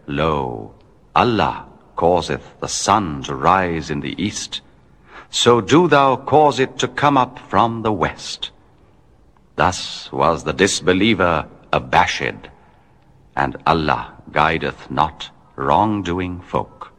Lo, Allah causeth the sun to rise in the east, so do thou cause it to come up from the west. Thus was the disbeliever abashed, and Allah guideth not wrongdoing folk.